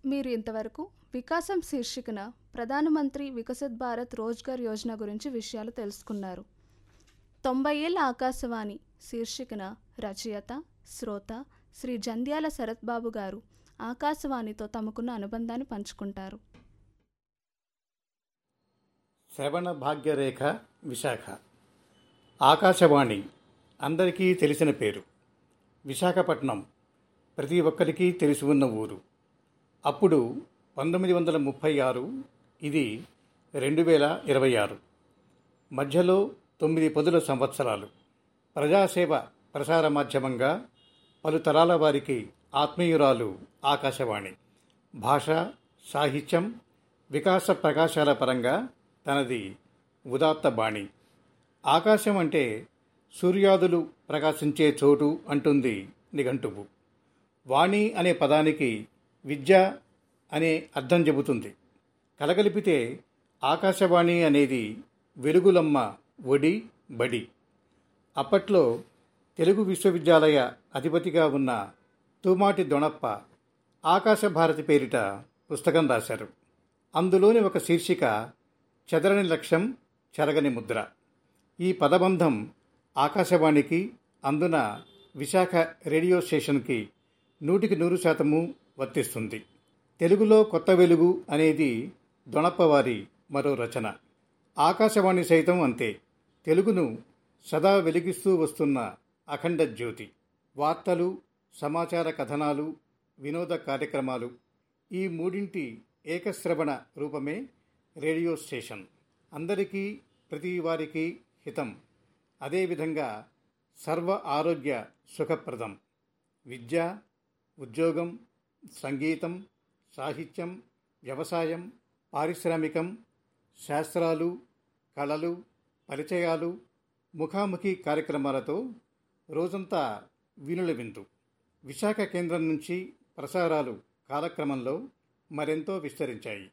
మీరు ఇంతవరకు వికాసం శీర్షికన ప్రధానమంత్రి వికసిత్ భారత్ రోజ్గార్ యోజన గురించి విషయాలు తెలుసుకున్నారు. 90 ఏళ్ల ఆకాశవాణి శీర్షికన రచయిత, శ్రోత శ్రీ జంధ్యాల శరత్ బాబు గారు ఆకాశవాణితో తమకున్న అనుబంధాన్ని పంచుకుంటారు. శ్రవణ భాగ్యరేఖ విశాఖ. ఆకాశవాణి అందరికీ తెలిసిన పేరు. విశాఖపట్నం ప్రతి ఒక్కరికి తెలిసి ఉన్న ఊరు. అప్పుడు 1936, ఇది 2026. మధ్యలో 9 పదుల సంవత్సరాలు. ప్రజాసేవ ప్రసార మాధ్యమంగా పలు తరాల వారికి ఆత్మీయురాలు ఆకాశవాణి. భాష, సాహిత్యం, వికాస ప్రకాశాల పరంగా తనది ఉదాత్త బాణి. ఆకాశం అంటే సూర్యాదులు ప్రకాశించే చోటు అంటుంది నిఘంటువు. వాణి అనే పదానికి విద్య అనే అర్థం చెబుతుంది. కలగలిపితే ఆకాశవాణి అనేది వెలుగులమ్మ ఒడి బడి. అప్పట్లో తెలుగు విశ్వవిద్యాలయ అధిపతిగా ఉన్న తూమాటి దొణప్ప ఆకాశభారతి పేరిట పుస్తకం రాశారు. అందులోని ఒక శీర్షిక చెదరని లక్ష్యం చెరగని ముద్ర. ఈ పదబంధం ఆకాశవాణికి, అందున విశాఖ రేడియో స్టేషన్కి 100% వర్తిస్తుంది. తెలుగులో కొత్త వెలుగు అనేది దొణప్పవారి మరో రచన. ఆకాశవాణి సైతం అంతే. తెలుగును సదా వెలిగిస్తూ వస్తున్న అఖండ జ్యోతి. వార్తలు, సమాచార కథనాలు, వినోద కార్యక్రమాలు, ఈ మూడింటి ఏకశ్రవణ రూపమే రేడియో స్టేషన్. అందరికీ, ప్రతి వారికి హితం. అదేవిధంగా సర్వ ఆరోగ్య సుఖప్రదం. విద్య, ఉద్యోగం, సంగీతం, సాహిత్యం, వ్యవసాయం, పారిశ్రామికం, శాస్త్రాలు, కళలు, పరిచయాలు, ముఖాముఖి కార్యక్రమాలతో రోజంతా వీణుల విందు. విశాఖ కేంద్రం నుంచి ప్రసారాలు కాలక్రమంలో మరెంతో విస్తరించాయి.